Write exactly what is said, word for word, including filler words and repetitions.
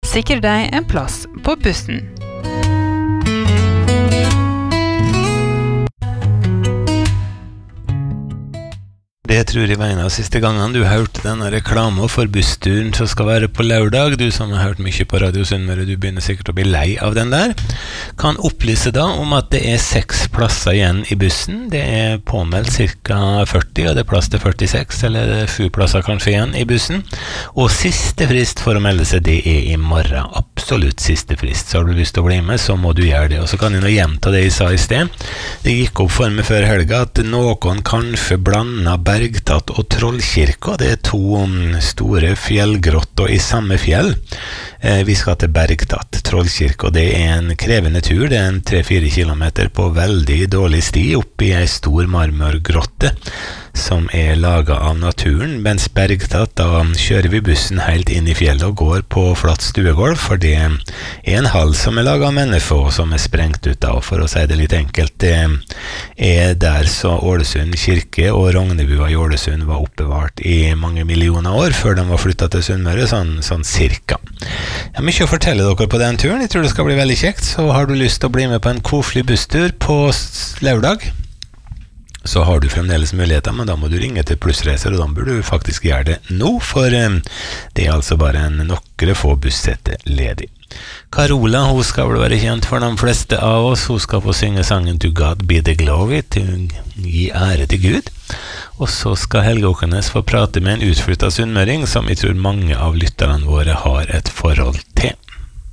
Sikre deg en plass på bussen. Det tror jeg var en av siste gangene du hørte denne reklama for bussturen som skal være på lørdag. Du som har hørt mye på Radio Sunnmøre, du begynner sikkert å bli lei av den der. Kan opplyse da om at det er seks plasser igjen i bussen. Det er påmeldt cirka førti, og det er plass til førtiseks, eller sju plasser kanskje igjen i bussen. Og siste frist for å melde seg, det er i morgen. Absolutt siste frist. Så har du lyst til å bli med, så må du gjøre det. Og så kan jeg nå gjenta det jeg sa i sted. Det gikk opp for meg før helga at noen kanskje blander Bergtatt og Trollkirka. Det er to store fjellgrotter i samme fjell. Eh, vi skal til Bergtatt, Trollkirka. Det er en krevende tur. Det er en tre-fire kilometer på veldig dårlig sti opp i en stor marmorgrotte som er laget av naturen, mens Bergtatt, da kjører vi bussen helt inn i fjellet og går på flatt stuegolv, for det er en hall som er laget av mennesker og som er sprengt ut av, for å si det litt enkelt. Det er der så Ålesund kirke og Rognebua i Ålesund var oppbevart i mange millioner år før de var flyttet til Sunnmøre, sånn, sånn cirka. Jeg har mye å fortelle dere på den turen. Jeg tror det skal bli veldig kjekt. Så har du lyst til å bli med på en koselig busstur på lørdag, så har du fremdeles muligheter, men da må du ringe til Plussreiser, og da burde du faktisk gjøre det nå, for um, det er altså bare en nokkere få bussetter ledig. Carola, hun skal vel være kjent for de fleste av oss. Hun skal få synge sangen To God Be The Glory, til gi ære til Gud. Og så skal Helge Åkenes få prate med en utflyttet sunnmøring som jeg tror mange av lytterne våre har et forhold til.